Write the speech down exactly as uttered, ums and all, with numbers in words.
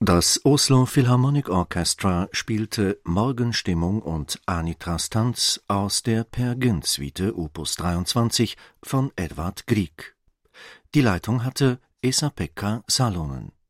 Das Oslo Philharmonic Orchestra spielte Morgenstimmung und Anitrastanz aus der Peer Gynt-Suite Opus dreiundzwanzig von Edvard Grieg. Die Leitung hatte Esa-Pekka Salonen.